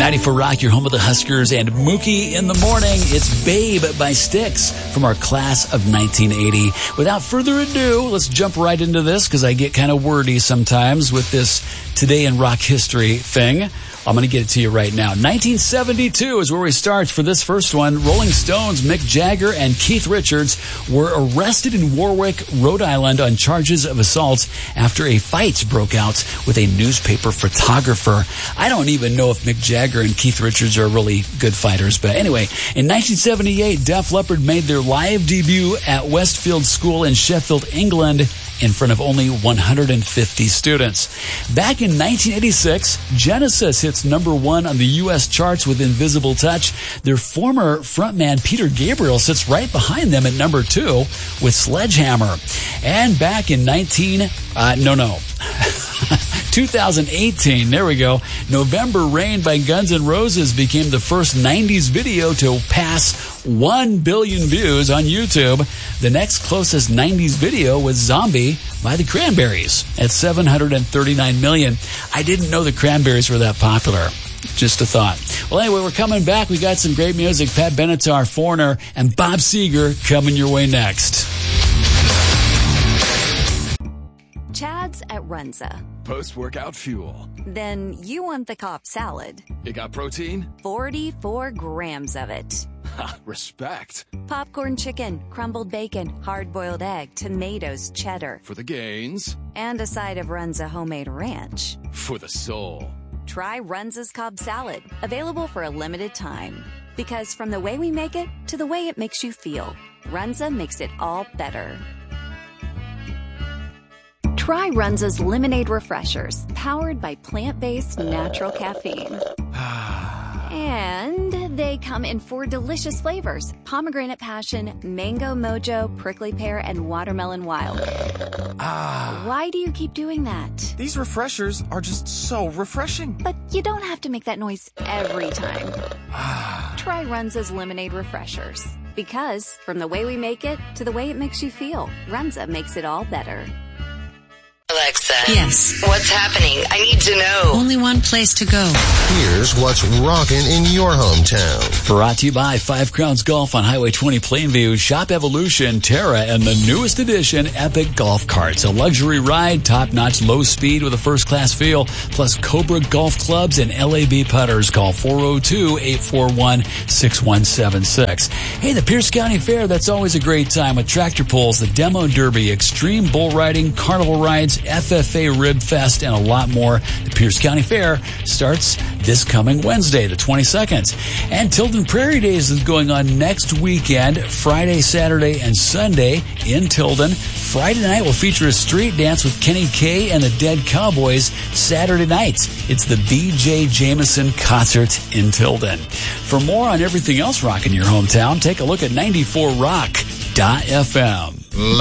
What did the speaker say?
94 Rock, your home of the Huskers and Mookie in the morning. It's Babe by Styx from our class of 1980. Without further ado, let's jump right into this because I get kind of wordy sometimes with this Today in Rock History thing. I'm going to get it to you right now. 1972 is where we start for this first one. Rolling Stones, Mick Jagger, and Keith Richards were arrested in Warwick, Rhode Island on charges of assault after a fight broke out with a newspaper photographer. I don't even know if Mick Jagger and Keith Richards are really good fighters, but anyway, in 1978, Def Leppard made their live debut at Westfield School in Sheffield, England, in front of only 150 students. Back in 1986, Genesis hits number 1 on the U.S. charts with Invisible Touch. Their former frontman Peter Gabriel sits right behind them at number 2 with Sledgehammer. And back in 2018, there we go. November Rain by Guns N' Roses became the first 90s video to pass 1 billion views on YouTube. The next closest 90s video was Zombie by the Cranberries at 739 million. I didn't know the Cranberries were that popular. Just a thought. Well, anyway, we're coming back. We got some great music. Pat Benatar, Foreigner, and Bob Seger coming your way next. Chad's at Runza. Post-workout fuel. Then you want the Cobb salad. It got protein? 44 grams of it. Ha, respect. Popcorn chicken, crumbled bacon, hard-boiled egg, tomatoes, cheddar. For the gains. And a side of Runza homemade ranch. For the soul. Try Runza's Cobb salad. Available for a limited time. Because from the way we make it to the way it makes you feel, Runza makes it all better. Try Runza's Lemonade Refreshers, powered by plant-based natural caffeine. And they come in 4 delicious flavors: pomegranate passion, mango mojo, prickly pear, and watermelon wild. Why do you keep doing that? These refreshers are just so refreshing. But you don't have to make that noise every time. Try Runza's Lemonade Refreshers. Because from the way we make it to the way it makes you feel, Runza makes it all better. Alexa. Yes. What's happening? I need to know. Only one place to go. Here's what's rocking in your hometown. Brought to you by Five Crowns Golf on Highway 20 Plainview, Shop Evolution, Terra, and the newest edition, Epic Golf Carts. A luxury ride, top-notch low speed with a first-class feel, plus Cobra Golf Clubs and LAB putters. Call 402-841-6176. Hey, the Pierce County Fair, that's always a great time with tractor pulls, the Demo Derby, extreme bull riding, carnival rides, FFA Rib Fest, and a lot more. The Pierce County Fair starts this coming Wednesday, the 22nd. And Tilden Prairie Days is going on next weekend, Friday, Saturday, and Sunday in Tilden. Friday night will feature a street dance with Kenny Kay and the Dead Cowboys. Saturday night, it's the B.J. Jameson Concert in Tilden. For more on everything else rocking your hometown, take a look at 94rock.fm.